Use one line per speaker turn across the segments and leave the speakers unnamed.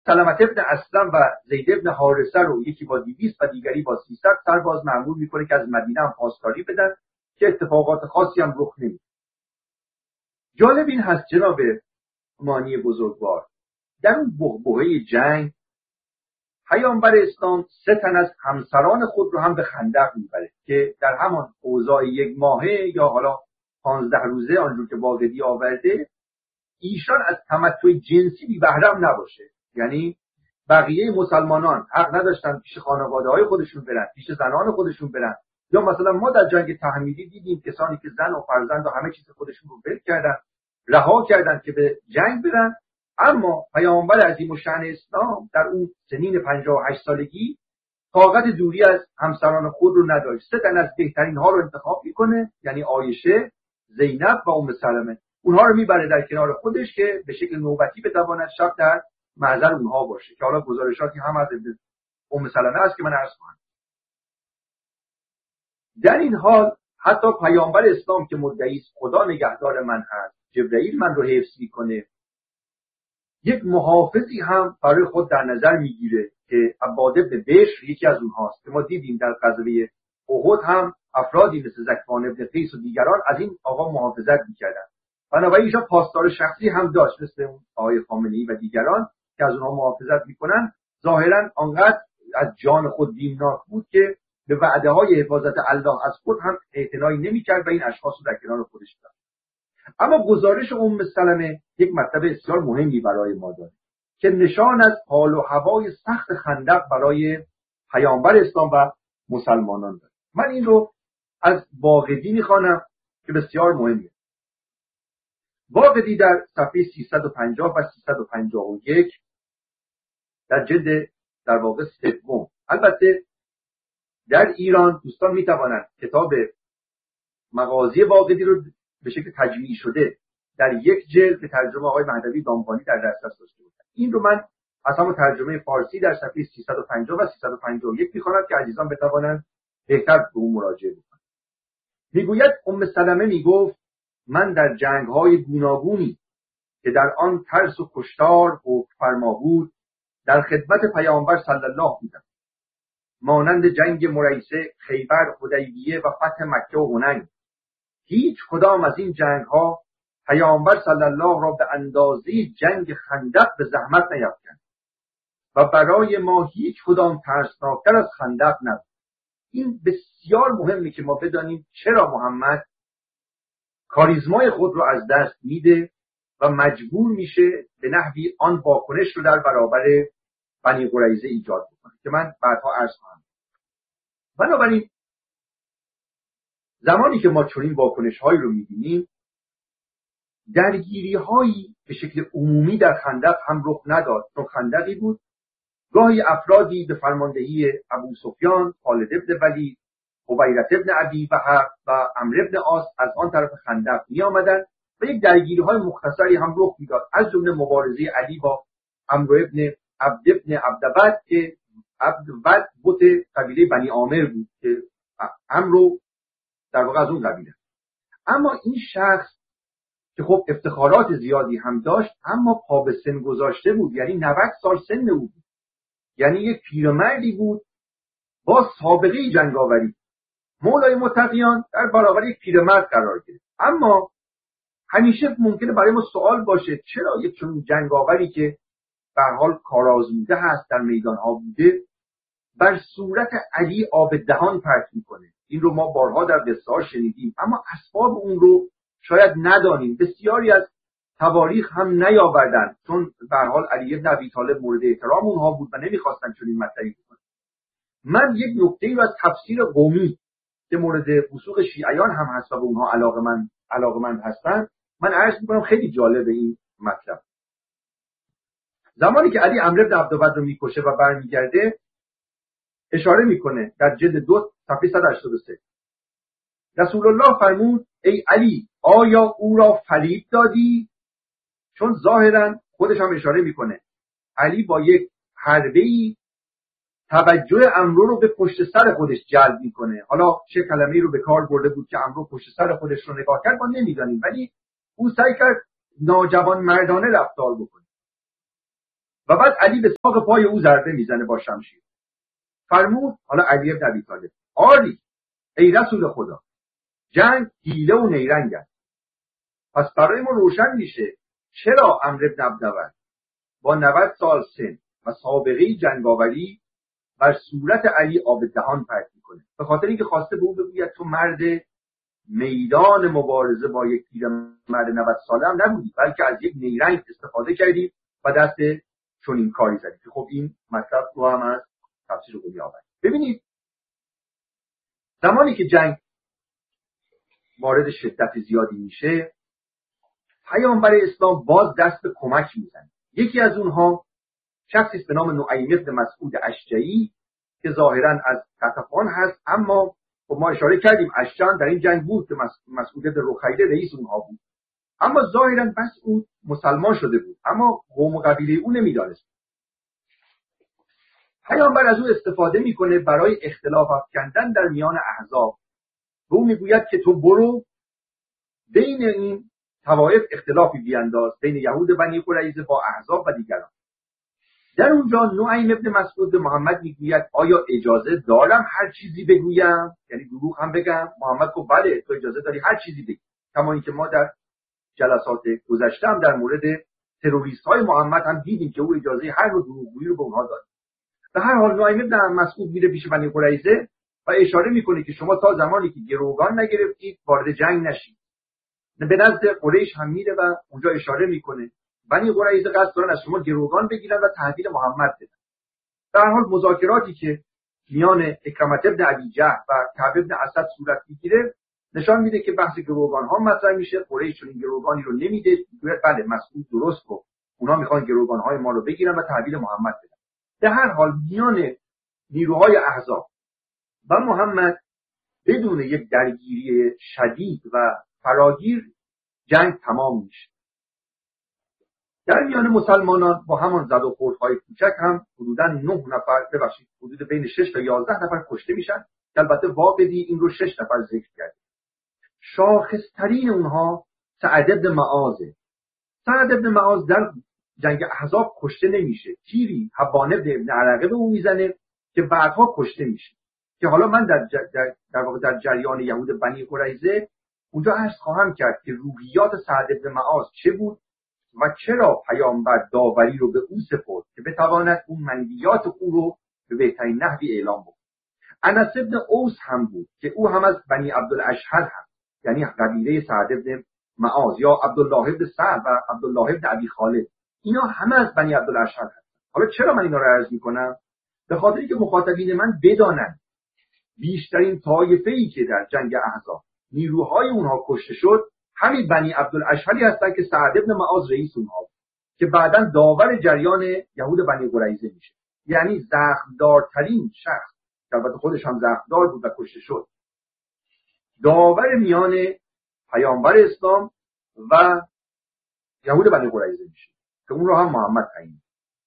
سلمة ابن اسلم و زید ابن حارثه رو یکی با 200 و دیگری با 300 سرباز مأمور میکنه که از مدینه هم پاسداری بدن که اتفاقات خاصی هم رخ نمیده. جالب این هست جناب مانی بزرگوار، در اون بحبوحه جنگ پیامبر اسلام 3 تن از همسران خود رو هم به خندق میبره که در همان اوضاع 1 ماهه یا حالا 15 روزه آنجور که باقری آورده ایشان از تمتع جنسی بی بهره نباشه. یعنی بقیه مسلمانان حق نداشتن پیش خانواده‌های خودشون برن، پیش زنان خودشون برن، یا مثلا ما در جنگ تحمیلی دیدیم کسانی که زن و فرزند و همه چیز خودشون رو ول کردن، رها کردن که به جنگ برن. اما پیامبر عظیم الشأن اسلام در اون سنین 58 سالگی طاقت دوری از همسران خود رو نداشت. 3 تن از بهترین ها رو انتخاب میکنه، یعنی عایشه، زینب و ام سلمه. اونها رو میبره در کنار خودش که به شکل نوبتی بتواند شب در محضر اونها باشه، که حالا گزارشاتی هم از ام سلمه است که من عرض کنم. در این حال حتی پیامبر اسلام که مدعی است خدا نگهدار من هست، جبرئیل من رو حفظ میکنه، یک محافظی هم برای خود در نظر میگیره که عباد بن بشر یکی از اونهاست که ما دیدیم در غزوه احد هم افرادی مثل ذکوان بن قیس و دیگران از این آقا محافظت میکردن. بنابراین ایشان پاسدار شخصی هم داشت مثل اون آقای خامنه‌ای و دیگران که از اونها محافظت میکنن. ظاهرا آنقدر از جان خود بیمناک بود که به وعده های حفاظت الله از خود هم اعتنایی نمیکرد و این اشخاص رو در کنار خودش داشت. اما گزارش ام سلمه یک مطلب بسیار مهمی برای ما داره که نشان از حال و هوای سخت خندق برای پیامبر اسلام و مسلمانان داره. من این رو از باقدی میخوانم که بسیار مهمه. باقدی در صفحه 350 و 351 در جلد در واقع 3. البته در ایران دوستان میتوانند کتاب مغازی باقدی رو به شکل تجمیع شده در 1 جلد به ترجمه آقای مهدوی دامغانی در دسترس داشته بودم. این رو من از همون ترجمه فارسی در صفحه 350 و 351 میخوانم که عزیزان بتوانند بهتر به اون مراجعه بکنند. میگوید ام سلمه میگفت من در جنگ‌های گوناگونی که در آن ترس و کشتار حکم فرما بود در خدمت پیامبر صلی الله بودم، مانند جنگ مریسه، خیبر، حدیبیه و فتح مکه و حنین. هیچ کدام از این جنگ‌ها پیامبر صلی الله را به اندازه جنگ خندق به زحمت نیافکند و برای ما هیچ کدام ترسناکتر از خندق نبود. این بسیار مهمه که ما بدانیم چرا محمد کاریزمای خود رو از دست میده و مجبور میشه به نحوی آن واکنش رو در برابر بنی قریظه ایجاد بکنه که من بعدها عرض خواهم. بنابراین زمانی که ما چنین واکنش‌هایی رو می‌بینیم، درگیری‌هایی به شکل عمومی در خندق هم رخ نداد، چون خندقی بود گاهی افرادی به فرماندهی ابو سفیان، خالد بن ولید، حبیرة بن ابی وهب و عمرو بن عاص از آن طرف خندق می‌آمدند و یک درگیری‌های مختصری هم رخ می‌داد، از جمله مبارزه علی با عمرو بن عبد بن عبدبد که عبدبد بت قبیله بنی عامر بود که عمرو در واقع از اون قبیله. اما این شخص که خب افتخارات زیادی هم داشت اما پا به سن گذاشته بود، یعنی 90 سال سن او بود، یعنی یک پیرمردی بود با سابقه جنگاوری. مولای متقیان در برابر یک پیرمرد قرار گرفت. اما همیشه ممکنه برای ما سوال باشه چرا یک چنین جنگاوری که به هر حال کارآزموده هست در میدان ها بوده بر صورت علی آب دهان پرت میکنه؟ این رو ما بارها در قصه ها شنیدیم اما اسباب اون رو شاید ندانیم. بسیاری از تواریخ هم نیاوردن چون به هر حال علی بن ابی طالب مورد احترام اونها بود و نمیخواستن چنین مطلبی بکنن. من یک نکته رو از تفسیر قومی که مورد وثوق شیعیان هم هست و به اونها علاقمند هستن من عرض میکنم. خیلی جالب این مطلب. زمانی که علی عمرو بن عبدبد رو میکشه و برمیگرده اشاره میکنه در جلد 2 صفحه 183 رسول الله فرمود ای علی آیا او را فریب دادی؟ چون ظاهرا خودش هم اشاره میکنه علی با یک حربه‌ای توجه عمرو رو به پشت سر خودش جلب میکنه. حالا چه کلمه‌ای رو به کار برده بود که عمرو پشت سر خودش رو نگاه کرد ما نمیدانیم، ولی او سعی کرد ناجوان مردانه رفتار بکنه و بعد علی به ساق پای او ضربه میزنه با شمشیر. فرمود، حالا علی بن ابی طالب، آری ای رسول خدا، جنگ حیله و نیرنگ است. پس برای ما روشن میشه چرا عمرو بن عبدود با 90 سال سن و سابقه جنگاوری بر صورت علی آب دهان پرت میکنه. به خاطر اینکه خواسته به او بگوید تو مرد میدان مبارزه با یک پیرمرد 90 ساله هم نبودی، بلکه از یک نیرنگ استفاده کردی و دست چنین کاری زدی. که خب این مطلب رو هم از تفسیر قومی آورد. ببینید زمانی که جنگ وارد شدت زیادی میشه، پیامبر اسلام باز دست به کمک میزنه. یکی از اونها شخصی به نام نعیم بن مسعود اشجعی که ظاهرا از غطفان هست، اما خب ما اشاره کردیم اشجع در این جنگ بود که مسعود بن رخیله رئیس اونها بود، اما ظاهرا بس اون مسلمان شده بود، اما قوم و قبیله او نمیدانست. پیامبر از او استفاده میکنه برای اختلاف افکندن در میان احزاب. به او میگوید که تو برو بین این طوایف اختلافی بیانداز، بین یهود بنی قریظه با احزاب و دیگران. در اونجا نعیم ابن مسعود به محمد میگوید آیا اجازه دارم هر چیزی بگویم؟ یعنی دروغ هم بگم؟ محمد گفت بله تو اجازه داری هر چیزی بگی. کما اینکه ما در جلسات گذشته هم در مورد تروریست های محمد هم دیدیم که او اجازه هر نوع دروغگویی رو به اونها داد. به هر حال نعیم ابن مسعود میره پیش بنی قریظه و اشاره میکنه که شما تا زمانی که گروگان نگرفتید وارد جنگ نشید. به نزد قریش هم میره و اونجا اشاره میکنه بنی قریظه قصد دارن از شما گروگان بگیرن و تحویل محمد بدن. در حال مذاکراتی که میان اکرمه بن ابی جهل و کعب بن اسد صورت میگیره نشان میده که بحث گروگان ها مطرح میشه. قریش چون این گروگانی رو نمیده، میگه بله مسعود درست گفت، اونا میخوان گروگان های ما رو بگیرن و تحویل محمد بدن. در هر حال میان نیروهای احزاب و محمد بدون یک درگیری شدید و فراگیر جنگ تمام میشه. در میان مسلمانان با همان زد و خوردهای کوچک هم حدوداً 9 نفر، حدود بین 6 تا 11 نفر کشته میشن. البته واقعی این رو 6 نفر ذکر کرد. شاخصترین اونها سعد بن معاذ. سعد بن معاذ در جنگ احزاب کشته نمیشه، تیری حبان بن ابن عرقه به اون میزنه که بعدها کشته میشه. که حالا من در واقع در جریان یهود بنی قریظه اونجا عرض خواهم کرد که روحیات سعد بن معاذ چه بود و چرا پیامبر داوری رو به او سپرد که بتواند اون منویات او رو به بهترین نحوی اعلام بکنه. انس بن اوس هم بود که او هم از بنی عبدالاشهل هست، یعنی قبیله سعد بن معاذ، یا عبدالله بن سعد و عبدالله بن ابی خالد، اینا همه از بنی عبدالاشهل هست. حالا چرا من اینا رو عرض میکنم؟ به خاطری که مخاطبین من بدانند بیشترین طایفه‌ای که در جنگ احزاب نیروهای اونها کشته شد همین بنی عبدالاشهلی هستن که سعد بن معاذ رئیس اونها بود که بعداً داور جریان یهود بنی قریظه میشه. یعنی زخمدارترین شخص که البته خودش هم زخمدار بود و کشته شد، داور میان پیامبر اسلام و یهود بنی قریظه میشه که اون رو هم محمد تعیین.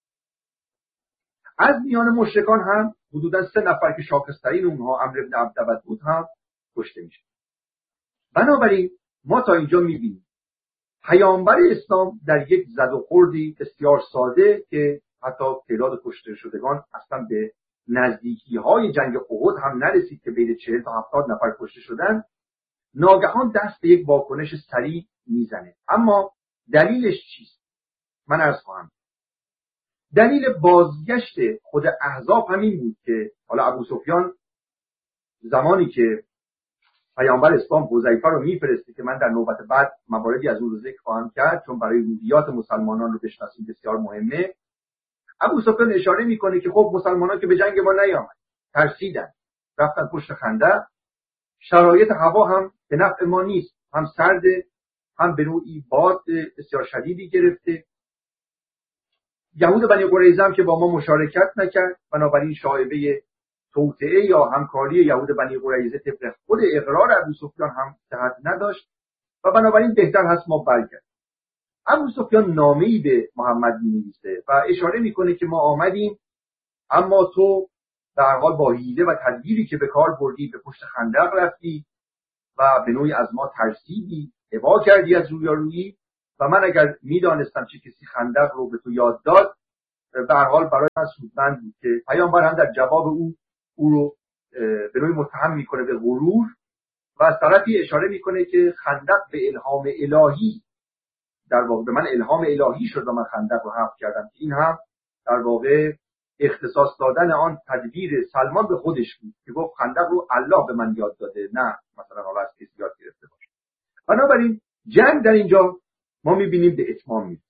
از میان مشرکان هم حدوداً 3 نفر که شاخص‌ترین اونها عمرو بن عبدود بود هم کشته میشه. بنابراین ما تا اینجا میبینیم پیامبر اسلام در یک زد و خوردی بسیار ساده که حتی تعداد کشته شدگان اصلا به نزدیکی‌های جنگ احد هم نرسید که بین 40 تا 70 نفر کشته شدن، ناگهان دست به یک واکنش سریع میزنه. اما دلیلش چیست؟ من عرض خواهم. دلیل بازگشت خود احزاب همین بود که حالا ابو سفیان زمانی که پیامبر اسلام حذیفه رو میفرسته که من در نوبت بعد مواردی از اون رو ذکر خواهم کرد چون برای روحیات مسلمانان رو بشناسیم بسیار مهمه، ابو سفیان اشاره میکنه که خب مسلمانان که به جنگ ما نیامد، ترسیدن، رفتن پشت خندق، شرایط هوا هم به نفع ما نیست، هم سرد، هم به نوعی باد بسیار شدیدی گرفته. یهود بنی قریظه هم که با ما مشارکت نکرد، بنابراین شایبه توطئه یا همکاری یهود بنی قریظه طبق خود اقرار ابو سفیان هم صحت نداشت و بنابراین بهتر هست ما برگردیم. ابو سفیان نامه‌ای به محمد می‌نویسه و اشاره میکنه که ما آمدیم اما تو در حال با حیله و تدبیری که به کار بردی به پشت خندق رفتی و به نوعی از ما ترسیدی، ابا کردی از رویارویی و من اگر میدانستم چه کسی خندق رو به تو یاد داد به هر حال برای من سودمند بود که پیامبر هم در جواب او رو به نوعی متهم میکنه به غرور و از طرفی اشاره میکنه که خندق به الهام الهی، در واقع به من الهام الهی شد و من خندق رو حفر کردم. این هم در واقع اختصاص دادن آن تدبیر سلمان به خودش بود که گفت خندق رو الله به من یاد داده، نه مثلا حالا از کسی یاد گرفته باشه. بنابراین جنگ در اینجا ما میبینیم به اتمام میرسه.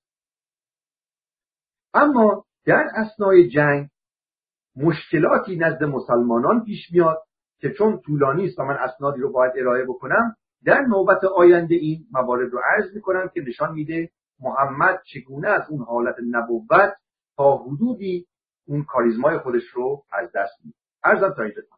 اما در اثنای جنگ مشکلاتی نزد مسلمانان پیش میاد که چون طولانی است و من اسنادی رو باید ارائه بکنم، در نوبت آینده این موارد رو عرض میکنم که نشان میده محمد چگونه از اون حالت نبوت تا حدودی اون کاریزمای خودش رو از دست میده. عرضم تا اینجا.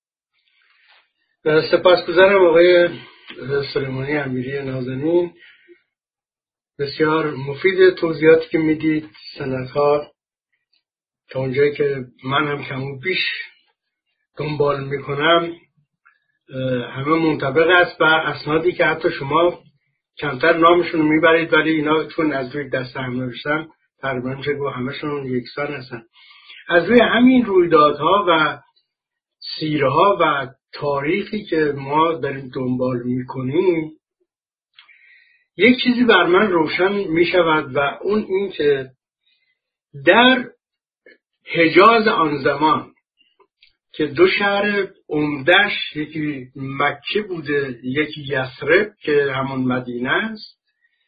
سپاسگزارم آقای سلیمانی امیری نازنین، بسیار مفید توضیحاتی که میدید. سندها تا اونجایی که من هم کم و بیش دنبال میکنم همه منطبق است و اسنادی که حتی شما کمتر نامشون میبرید ولی اینا چون از روی دست هم نوشتن تقریبا میشه گفت همشون یکسان هستن. از روی همین رویدادها و سیرها و تاریخی که ما داریم دنبال میکنیم یک چیزی بر من روشن میشود و اون این که در حجاز آن زمان که دو شهر عمده‌اش یکی مکه بوده یکی یثرب که همون مدینه است،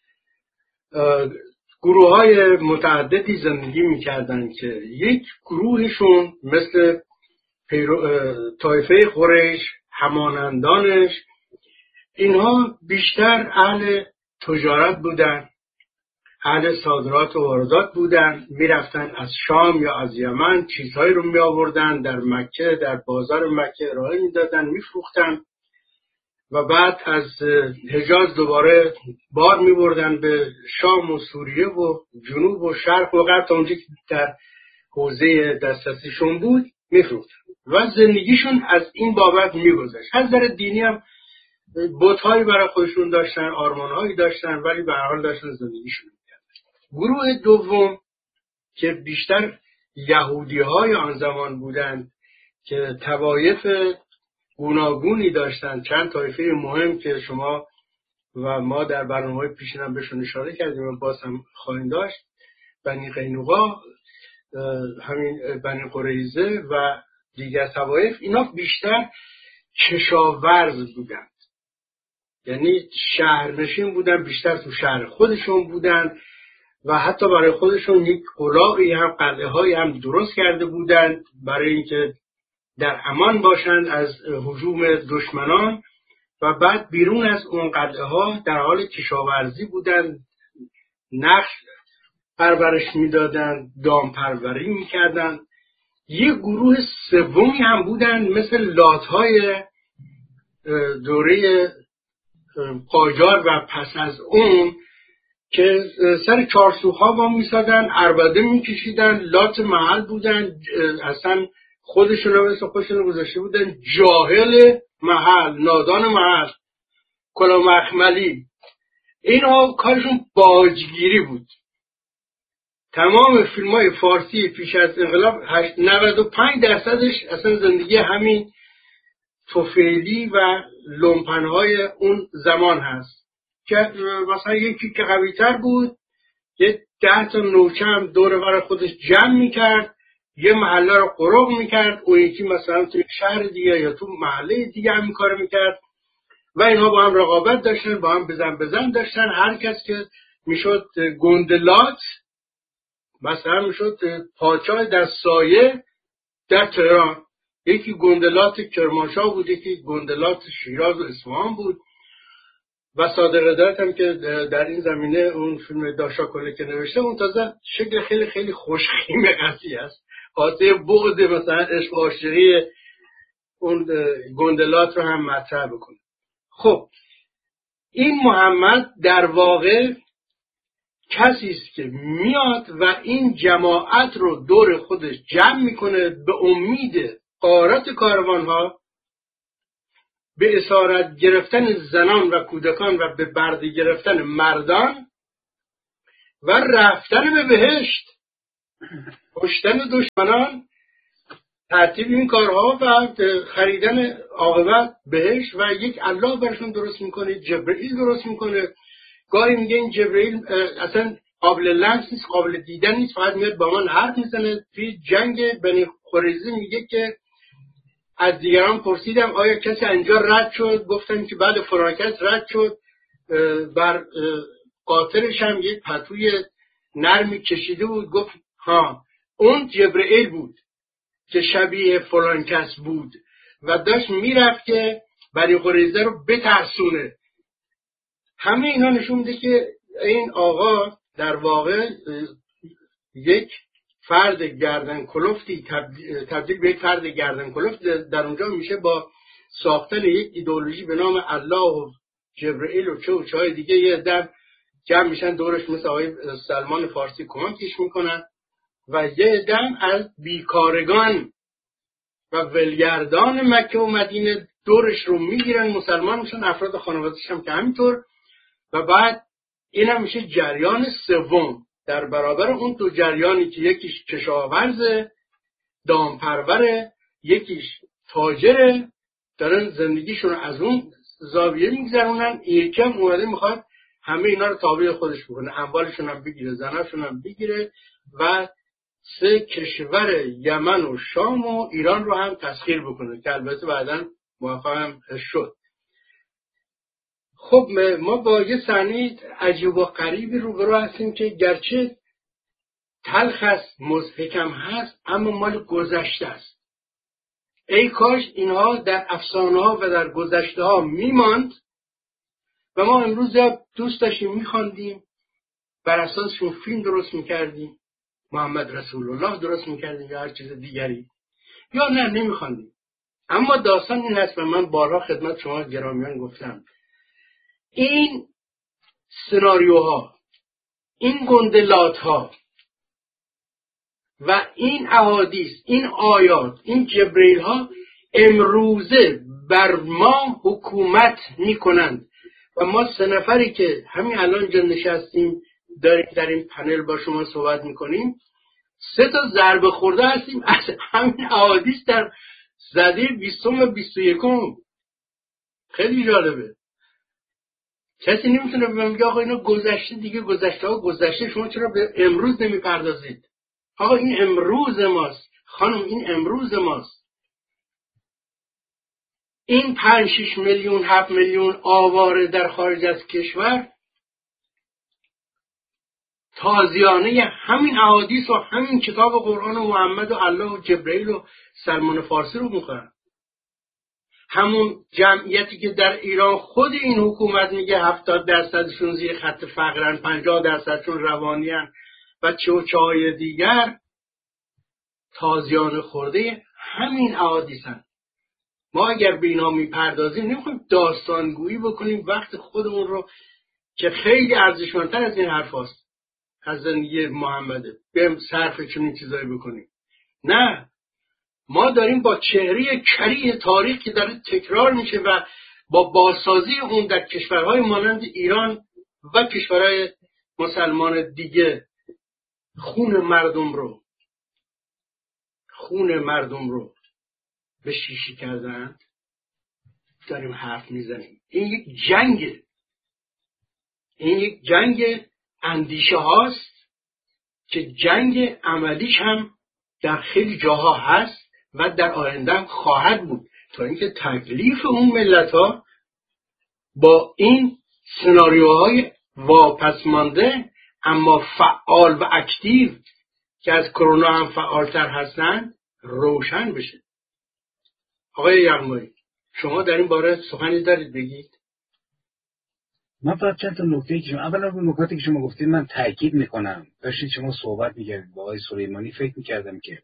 گروه‌های متعددی زندگی می‌کردند که یک گروهشون مثل طایفه قریش، همانندانش، اینها بیشتر اهل تجارت بودن، اهل صادرات و واردات بودن، میرفتن از شام یا از یمن چیزهایی رو می آوردن در مکه، در بازار مکه ارائه میدادن، میفروختن و بعد از حجاز دوباره بار می بردن به شام و سوریه و جنوب و شرق و غرب تا اونجا که در حوزه دسترسیشون بود میفروختن و زندگیشون از این بابت میگذشت. از نظر دینی هم بت‌هایی برای خودشون داشتن، آرمان‌هایی داشتن، ولی به هر حال داشتن زندگیشون می‌کردن. گروه دوم که بیشتر یهودی‌های آن زمان بودند که طوایف گوناگونی داشتن، چند طایفه مهم که شما و ما در برنامه‌های پیشین هم بهشون اشاره کردیم و باز هم خواهیم داشت، بنی قینوقا، همین بنی قریظه و دیگر طوایف، اینا بیشتر کشاورز بودن، یعنی شهرنشین بودن، بیشتر تو شهر خودشون بودن و حتی برای خودشون یک قلاقی هم قلعه هایی هم درست کرده بودن برای اینکه در امان باشند از هجوم دشمنان و بعد بیرون از اون قلعه ها در حال کشاورزی بودن، نخل پرورش میدادن، دام پروری میکردن. یک گروه سومی هم بودن مثل لات‌های دوره قاجار و پس از اون که سر چارسوها با میسادن، عربده میکشیدن، لات محل بودن، اصلا خودشون رو مثل خودشون گذاشته بودن جاهل محل، نادان محل، کلا مخملی. اینها کارشون باجگیری بود. تمام فیلم های فارسی پیش از انقلاب 95% اصلا زندگی همین توفیلی و لومپنهای اون زمان هست که مثلا یکی که قوی تر بود یه 10 تا نوچه هم دور بر خودش جمع میکرد، یه محله رو قرق میکرد، اون یکی مثلا توی شهر دیگه یا تو محله دیگه هم کار میکرد و اینها با هم رقابت داشتن، با هم بزن داشتن. هر کس که میشد گندلات، مثلا میشد پادشاه در سایه در تهران، یکی گندلات کرمانشاه بود، یکی گندلات شیراز و اصفهان بود و صادق هدایت هم که در این زمینه اون فیلم داشاکله که نوشته اون تازه شکل خیلی خیلی خوشخیم قضیه است، خاطر بعد مثلا عشق و عاشقی اون گندلات رو هم مطرح بکنه. خب این محمد در واقع کسی است که میاد و این جماعت رو دور خودش جمع میکنه به امید غارت کاروانها، به اسارت گرفتن زنان و کودکان و به برده گرفتن مردان و رفتن به بهشت. کشتن دشمنان، ترتیب این کارها و خریدن عاقبت بهش و یک الله برشون درست میکنه، جبرئیل درست میکنه. گاهی میگه این جبرئیل اصلا قابل لمس نیست، قابل دیدن نیست، فقط میاد با من حرف میزنه. توی جنگ بنی قریظه میگه که از دیگران پرسیدم آیا کسی اینجا رد شد، گفتن که بعد فلان کس رد شد. بر قاطرش هم یک پتوی نرمی کشیده بود، گفت ها اون جبرئیل بود که شبیه فلان کس بود و داشت میرفت که بنی قریظه رو بترسونه. همه اینا نشون میده که این آقا در واقع یک فرد گردن کلفتی تبدیل به یک فرد گردن کلفت در اونجا میشه با ساختن یک ایدئولوژی به نام الله و جبرئیل و چه و چه دیگه. یه در جمع میشن دورش مثل آقای سلمان فارسی کمکش میکنن و یه دم از بیکارگان و ولگردان مکه و مدینه دورش رو میگیرن، مسلمان میشن، افراد خانواده‌اش هم که همینطور. و بعد این هم میشه جریان سوم در برابر اون دو جریانی که یکیش کشاورزه دامپروره، یکیش تاجره، دارن زندگیشون رو از اون زاویه میگذرونن. یکی هم اومده میخواد همه اینا رو تابع خودش بکنه، اموالشون هم بگیره، زناشون هم بگیره و 3 کشور یمن و شام و ایران رو هم تسخیر بکنه که البته بعداً موفق هم شد. خب ما با یه صحنه عجیب و غریبی روبرو هستیم که گرچه تلخ است، مضحکم هست، اما مال گذشته است. ای کاش اینها در افسانه ها و در گذشته ها میماند و ما امروز دوست داشتیم میخواندیم، بر اساسشون فیلم درست میکردیم، محمد رسول الله درست میکردیم یا هر چیز دیگری، یا نه نمیخواندیم. اما داستان این هست و من بارها خدمت شما گرامیان گفتم، این سناریوها، این گندلاتها و این احادیث، این آیات، این جبرئیل ها امروزه بر ما حکومت میکنند و ما 3 نفری که همین الان جا نشستیم داریم در این پنل با شما صحبت میکنیم 3 تا ضربه خورده هستیم از همین احادیث در سده 20 و 21. خیلی جالبه. کسی نمیتونه به من بگه آقا اینا گذشته دیگه، گذشته ها گذشته، شما چرا به امروز نمیپردازید؟ آقا این امروز ماست خانم، این امروز ماست. این 5-6 میلیون 7 میلیون آواره در خارج از کشور تازیانه همین احادیث و همین کتاب قرآن و محمد و الله و جبرئیل و سلمان فارسی رو میخورن. همون جمعیتی که در ایران خود این حکومت میگه 70% زیر خط فقرن، 50% روانیان و چه دیگر، تازیانه خورده همین احادیثن. ما اگر به اینا میپردازیم نمیخوایم داستانگویی بکنیم وقت خودمون رو که خیلی ارزشمندتر از این حرف هست، از زندگی محمده، بریم صرف چنین چیزایی بکنیم. نه، ما داریم با چهره کریه تاریخ که داره تکرار میشه و با بازسازی اون در کشورهای مانند ایران و کشورهای مسلمان دیگه خون مردم رو به شیشه کردن، داریم حرف میزنیم. این یک جنگه، این یک جنگ اندیشه هاست که جنگ عملیش هم در خیلی جاها هست و در آینده هم خواهد بود، تا اینکه تکلیف اون ملت ها با این سناریوهای واپسمانده اما فعال و اکتیو که از کرونا هم فعالتر هستند روشن بشه. آقای یغمایی، شما در این باره سخنی دارید بگید؟
من فقط چند تا نکته که اولا اون نکاتی که شما گفتید من تاکید میکنم. داشتید شما صحبت میکردید با آقای سلیمانی، فکر میکردم که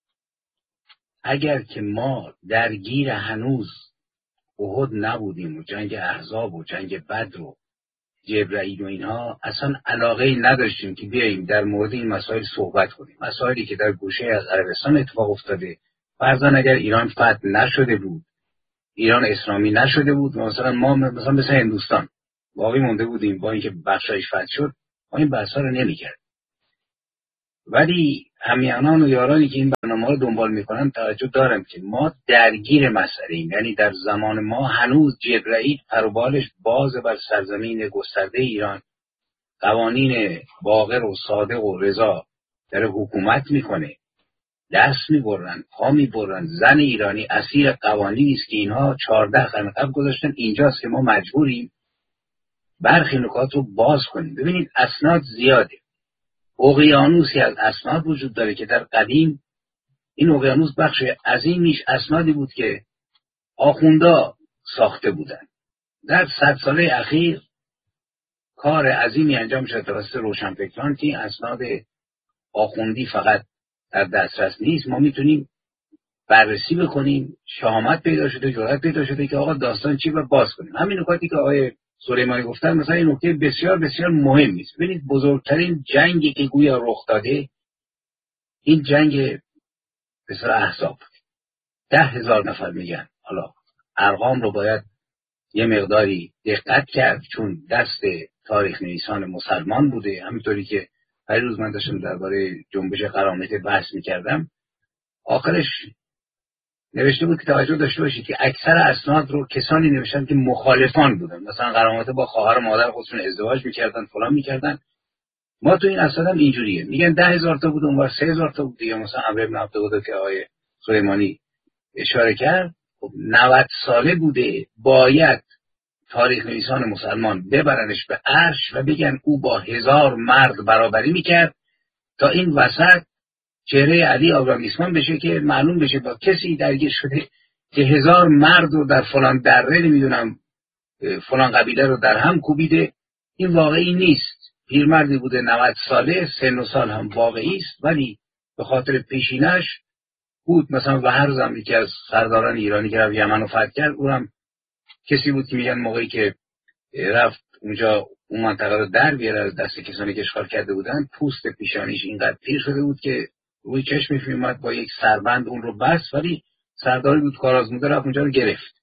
اگر که ما درگیر هنوز احد نبودیم و جنگ احزاب و جنگ بدر و جبرئیل و اینها، اصلا علاقه نداشتیم که بیاییم در مورد این مسائل صحبت کنیم. مسائلی که در گوشه از عربستان اتفاق افتاده، فرضاً اگر ایران فتح نشده بود، ایران اسلامی نشده بود، مثلا ما مثل هندوستان باقی مونده بودیم، با اینکه بخشایش فتح شد، ما این بحثا رو نمی‌کردیم. ولی همیهنان و یارانی که این برنامه رو دنبال میکنن توجه دارن که ما درگیر مسئله ایم. یعنی در زمان ما هنوز جبرئیل پروبالش باز بر سرزمین گسترده ایران، قوانین باقر و صادق و رضا در حکومت میکنه، دست میبرن، پا میبرن. زن ایرانی اسیر قوانینی است که اینها 14 قرن قبل گذاشتن. اینجاست که ما مجبوریم برخی نکات رو باز کنیم. ببینید اسناد زیاده، اقیانوسی از اسناد وجود داره که در قدیم این اقیانوس بخش عظیمیش اسنادی بود که آخوندا ساخته بودن. در 100 ساله اخیر کار عظیمی انجام شده توسط روشنفکران که اسناد آخوندی فقط در دسترس نیست، ما میتونیم بررسی بکنیم. شهامت پیدا شده، جرأت پیدا شده که آقا داستان چی و باز کنیم. همین نکاتی که آقای سلیمانی گفتن مثلا این نکته بسیار بسیار مهم است. ببینید بزرگترین جنگی که گویا رخ داده این جنگ بسیار احزاب 10,000 نفر میگن. حالا ارقام رو باید یه مقداری دقت کرد چون دست تاریخ نویسان مسلمان بوده. همینطوری که هر روز من داشتم درباره جنبش قرامطه بحث میکردم، آخرش نوشته بود که توجه داشته باشید که اکثر اسناد رو کسانی نوشتن که مخالفان بودن. مثلا قرامطه با خواهر مادر خودشون ازدواج میکردن، فلان میکردن. ما تو این اسناد هم اینجوریه، میگن 10,000 تا بود، اونور 3,000 تا بود. یا مثلا عمرو بن عبدالقادر که آقای سلیمانی اشاره کرد، خب 90 ساله بوده، باید تاریخ نویسان مسلمان ببرنش به عرش و بگن او با 1000 مرد برابری میکرد تا این وسط چهره علی آبرامیسمان بشه که معلوم بشه با کسی درگیر شده که 1000 مرد رو در فلان دره نمیدونم فلان قبیله رو در هم کوبیده. این واقعی نیست. پیرمردی بوده 90 ساله، سن و سال هم واقعی است، ولی به خاطر پیشینش بود. مثلا وهر زم یکی از سرداران ایرانی که رفت یمن رو فتح کرد، اونم کسی بود که میگن موقعی که رفت اونجا اون منطقه رو در بیاره از دست کسانی که اشغال کرده بودن، پوست پیشانیش اینقدر پیر شده بود که روی چشمش میومد، با یک سربند اون رو بست، ولی سرداری بود کارآزموده رفت اونجا رو گرفت.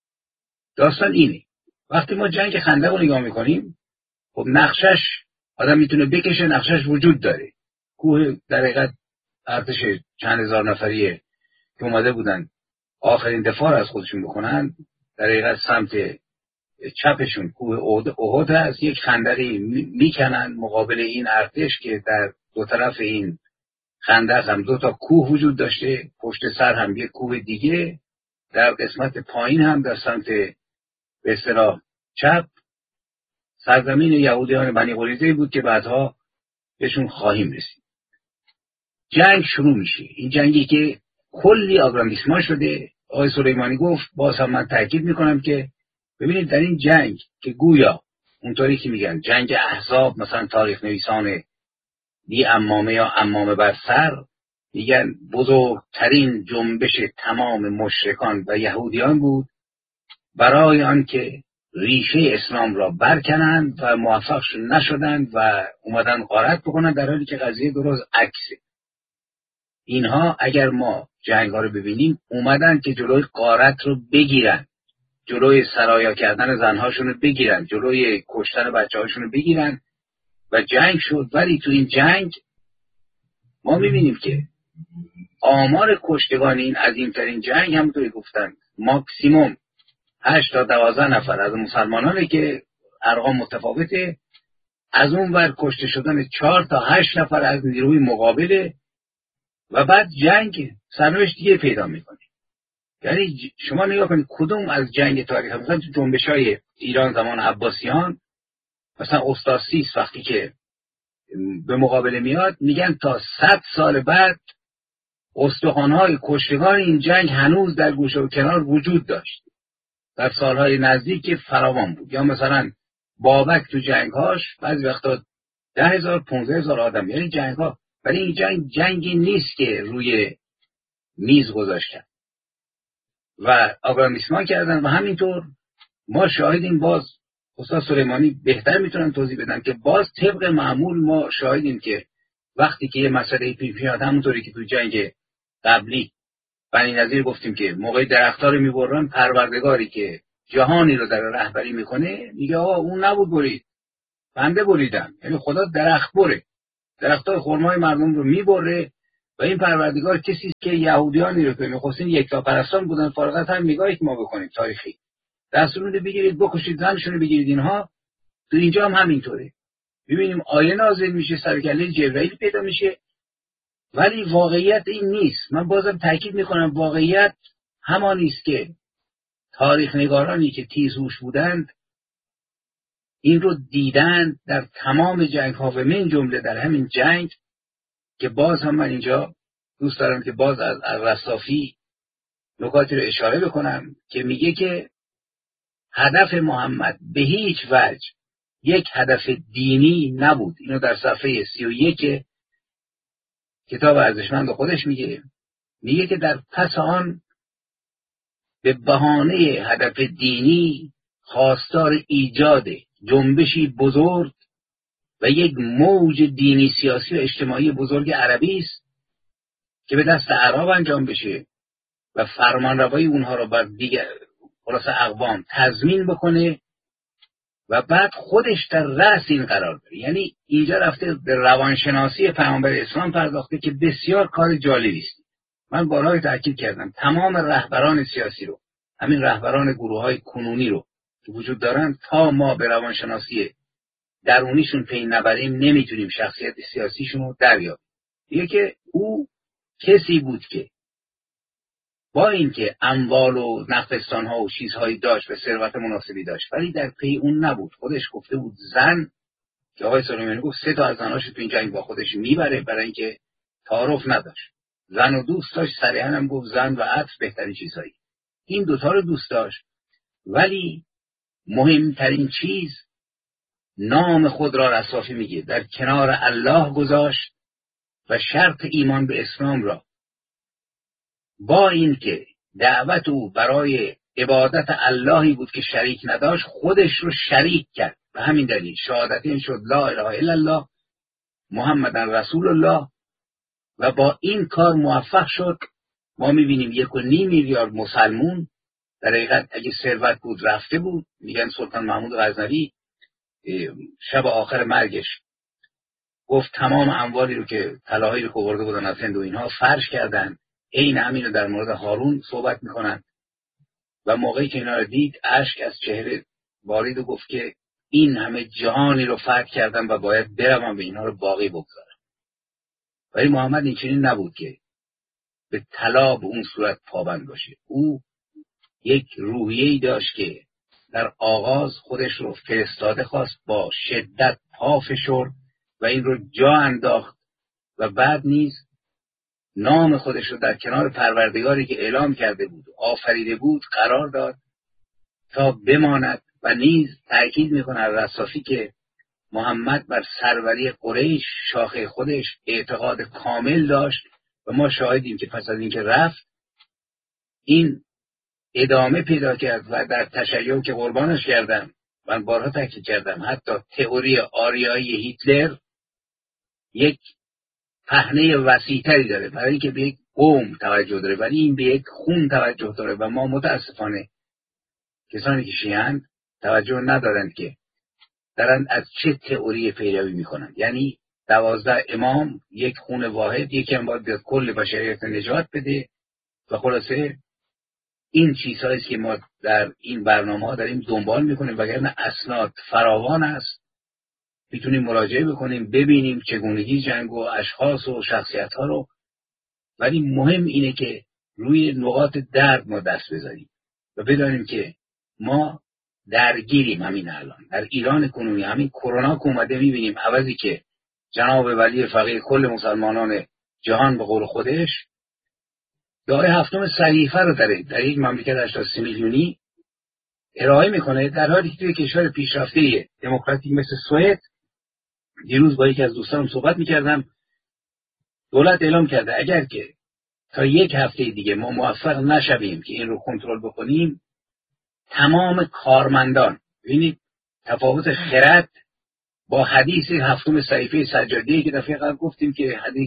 داستان اینه. وقتی ما جنگ خندق رو نگاه میکنیم، خب نقشش آدم میتونه بکشه، نقشش وجود داره. کوه در حقیقت ارتش چند هزار نفریه که اومده بودن آخرین دفاع از خودشون بکنن، در حقیقت سمت چپشون کوه احد هست، یک خندقی میکنن مقابل این ارتش که در دو طرف این خندق هم 2 تا کوه وجود داشته، پشت سر هم یک کوه دیگه، در قسمت پایین هم در سمت به اصطلاح چپ سرزمین یهودیان بنی قریظه بود که بعدها بهشون خواهیم رسید. جنگ شروع میشه. این جنگی که کلی آگراندیسمان شده. آقای سلیمانی گفت، باز هم من تاکید میکنم که ببینید در این جنگ که گویا اونطوری که میگن جنگ احزاب، مثلا تاریخ نویسان دی امامه یا امامه بر سر میگن بزرگترین جنبش تمام مشرکان و یهودیان بود برای آنکه ریشه اسلام را برکنند و موفق نشدند و اومدن غارت بکنند، در حالی که قضیه درست عکسه. اینها اگر ما جنگ ها رو ببینیم اومدن که جلوی غارت رو بگیرن، جلوی سرایا کردن زنهاشون رو بگیرن، جلوی کشتن بچه هاشون رو بگیرن و جنگ شد. ولی تو این جنگ ما میبینیم که آمار کشتگان این عظیمترین جنگ همونطوری گفتن ماکسیموم 8 تا 12 نفر از مسلمانانه که ارقام متفاوته، از اون ور کشته شدن 4 تا 8 نفر از نیروی مقابله و بعد جنگ سرنوشت دیگه پیدا میکنه. یعنی شما نگاه کنید کدوم از جنگ تاریخ، مثلا تو جنبش‌های ایران زمان عباسیان، مثلا استاد سیس وقتی که به مقابله میاد میگن تا 100 سال بعد استخوان‌های کشتگان این جنگ هنوز در گوشه و کنار وجود داشت، در سالهای نزدیک فراوان بود. یا مثلا بابک تو جنگ‌هاش بعضی وقتا 10,000 15,000 آدم، یعنی جنگ‌ها. ولی این جنگی نیست که روی میز گذاشتن و آگرامیسمان کردن. و همینطور ما شاهدیم، باز استاد سلیمانی بهتر میتونن توضیح بدن که باز طبق معمول ما شاهدیم که وقتی که یه مسئله پیش میاد، همونطوری که تو جنگ قبلی بنی نظیر گفتیم که موقع درخت‌ها رو میبرن، پروردگاری که جهانی رو در رهبری میکنه میگه آقا اون نبود برید، بنده بریدم. یعنی خدا درخت بره، درختای خرمای مردم رو میبره و این پروردگار کسی است که یهودیانی رو که می‌خواستین یکتاپرستان بودن، فارغ از هم نگاهی که ما بکنیم تاریخی، دستور میده بگیرید بکشید زنشون رو بگیرید. اینها تو اینجا هم همینطوره. ببینیم آیه نازل میشه، سر کله جبرئیل پیدا میشه، ولی واقعیت این نیست. من بازم تاکید میکنم واقعیت همانی است که تاریخ نگارانی که تیزهوش بودند این رو دیدند در تمام جنگ ها و من جمله در همین جنگ که باز هم من اینجا دوست دارم که باز از رصافی نکاتی رو اشاره بکنم که میگه که هدف محمد به هیچ وجه یک هدف دینی نبود. اینو در صفحه 31 کتاب ارزشمند خودش میگه که در پس آن به بهانه هدف دینی خواستار ایجاد جنبشی بزرگ و یک موج دینی سیاسی و اجتماعی بزرگ عربی است که به دست اعراب انجام بشه و فرمانروایی اونها رو بر دیگر خلاص اقوام تضمین بکنه و بعد خودش در رأس این قرار بره. یعنی اینجا رفته به روانشناسی پیامبر اسلام پرداخته که بسیار کار جالبی است. من بارها تاکید کردم تمام رهبران سیاسی رو، همین رهبران گروه‌های کنونی رو که وجود دارن، تا ما به روانشناسی درونیشون پی نبریم نمیتونیم شخصیت سیاسیشون رو دریابیم. دیگه که او کسی بود که با اینکه اموال و نقدستان‌ها و چیزهایی داشت و ثروت مناسبی داشت، ولی در پی اون نبود. خودش گفته بود زن، که آقای سلیمانی گفت 3 تا از زناش تو این جنگ با خودش میبره برای اینکه تعارف نداشت. زن و دوست داشت، صریحاً هم گفت زن و عطر بهترین چیزهایی. این دوتا رو دوست داشت، ولی مهمترین چیز نام خود را رصافی میگه در کنار الله گذاشت و شرط ایمان به اسلام را با اینکه دعوت او برای عبادت اللهی بود که شریک نداشت خودش رو شریک کرد. به همین دلیل شهادتین شد لا اله الا الله محمد رسول الله و با این کار موفق شد. ما میبینیم 1.5 میلیارد مسلمون در حقیقت اگه ثروت بود رفته بود. میگن سلطان محمود غزنوی شب آخر مرگش گفت تمام اموالی رو که طلاهایی رو که آورده بودن از هند و اینها فرش کردن. این همین رو در مورد هارون صحبت میکنن و موقعی که اینا رو دید اشک از چهره بارید و گفت که این همه جهانی رو فتح کردم و باید برم به اینها رو باقی بگذارم. ولی محمد این چنین نبود که به طلا به اون صورت پابند باشه. او یک روحیه‌ای داشت که در آغاز خودش رو فرستاده خواست، با شدت پا فشرد و این رو جا انداخت و بعد نیز نام خودش رو در کنار پروردگاری که اعلام کرده بود آفریده بود قرار داد تا بماند و نیز تأکید میکنه رصافی که محمد بر سروری قریش شاخه خودش اعتقاد کامل داشت و ما شاهدیم که پس از اینکه رفت این ادامه پیدا کرد و در تشیع که قربانش کردم من بارها تاکید کردم حتی تئوری آریایی هیتلر یک پهنه وسیع‌تری داره برای اینکه به یک قوم توجه داره، ولی این به یک خون توجه داره و ما متاسفانه کسانی که شیعه‌اند توجه ندارند که دارند از چه تئوری پیروی میکنند. یعنی 12 امام یک خون واحد، یکی هم باید کل بشریت نجات بده و خلاصه این چیزهایی است که ما در این برنامه‌ها داریم دنبال میکنیم، وگرنه اسناد فراوان است. میتونیم مراجعه بکنیم ببینیم چگونگی جنگ و اشخاص و شخصیت‌ها رو، ولی مهم اینه که روی نقاط درد ما دست بذاریم و بدانیم که ما درگیریم. همین الان در ایران کنونی همین کرونا که اومده میبینیم عوضی که جناب ولی فقیه کل مسلمانان جهان به قول خودش داره 7 صحیفه رو در یک مملکت 83 میلیونی ارائه میکنه، در حالی که توی کشور پیشرفته دموکراتیک مثل سوئد، دیروز با یکی از دوستانم صحبت میکردم، دولت اعلام کرده اگر که تا 1 هفته دیگه ما موفق نشویم که این رو کنترل بکنیم، تمام کارمندان، ببینید تفاوت خرد با حدیث 7 صحیفه سجادیه که دفعه قبل گفتیم که حدیث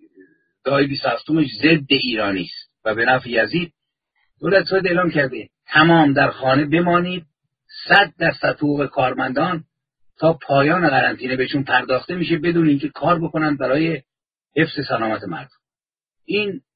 دای 27 ضد ایرانی است و به نفع یزید، دولت سوئد اعلام کرده تمام در خانه بمانید، 100% حقوق کارمندان تا پایان قرنطینه بهشون پرداخته میشه بدون اینکه کار بکنن برای حفظ سلامت مردم. این